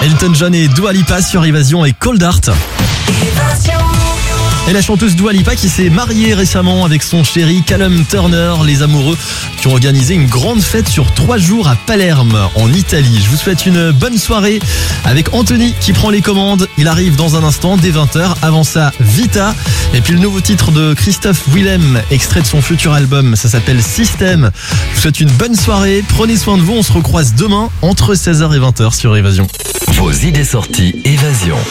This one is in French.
Elton John et Dua Lipa sur Évasion et Cold Heart. Et la chanteuse Dua Lipa qui s'est mariée récemment avec son chéri Callum Turner, les amoureux qui ont organisé une grande fête sur 3 jours à Palerme en Italie. Je vous souhaite une bonne soirée avec Anthony qui prend les commandes. Il arrive dans un instant dès 20h. Avant ça, Vita. Et puis le nouveau titre de Christophe Willem, extrait de son futur album. Ça s'appelle System. Je vous souhaite une bonne soirée. Prenez soin de vous. On se recroise demain entre 16h et 20h sur Évasion. Vos idées sorties Évasion.